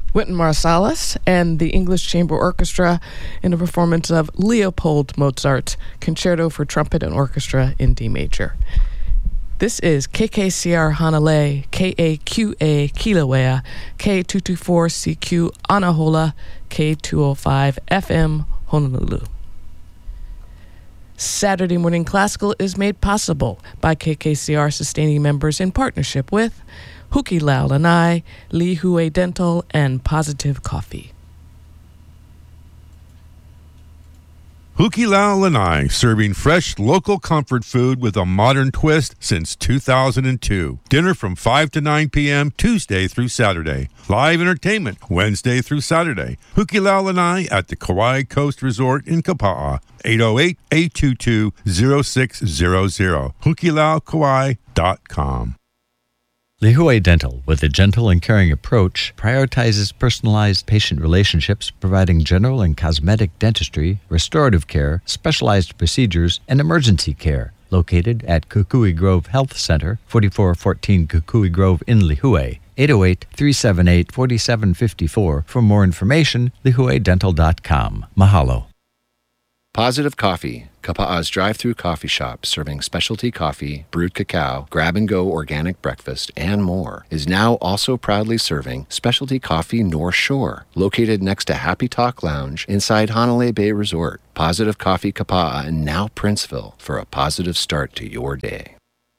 Wynton Marsalis and the English Chamber Orchestra in a performance of Leopold Mozart's Concerto for Trumpet and Orchestra in D major. This is KKCR Hanalei, KAQA Kilauea, K224CQ Anahola, K205 FM Honolulu. Saturday Morning Classical is made possible by KKCR sustaining members in partnership with Hukilau Lanai, Lihue Dental, and Positive Coffee. Hukilau Lanai, serving fresh local comfort food with a modern twist since 2002. Dinner from 5 to 9 p.m. Tuesday through Saturday. Live entertainment Wednesday through Saturday. Hukilau Lanai at the Kauai Coast Resort in Kapa'a. 808-822-0600. HukiLauKauai.com. Lihue Dental, with a gentle and caring approach, prioritizes personalized patient relationships, providing general and cosmetic dentistry, restorative care, specialized procedures, and emergency care. Located at Kukui Grove Health Center, 4414 Kukui Grove in Lihue, 808-378-4754. For more information, lihuedental.com. Mahalo. Positive Coffee, Kapa'a's drive-through coffee shop serving specialty coffee, brewed cacao, grab-and-go organic breakfast, and more, is now also proudly serving specialty coffee North Shore, located next to Happy Talk Lounge inside Hanalei Bay Resort. Positive Coffee Kapa'a and now Princeville for a positive start to your day.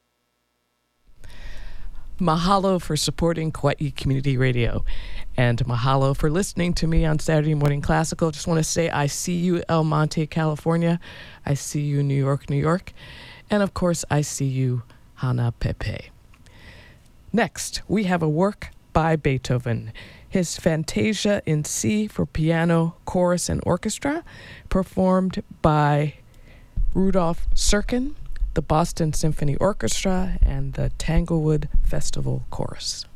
Mahalo for supporting Kauai Community Radio. And mahalo for listening to me on Saturday Morning Classical. Just want to say I see you, El Monte, California. I see you, New York, New York. And of course, I see you, Hana Pepe. Next, we have a work by Beethoven. His Fantasia in C for piano, chorus, and orchestra, performed by Rudolf Serkin, the Boston Symphony Orchestra, and the Tanglewood Festival Chorus.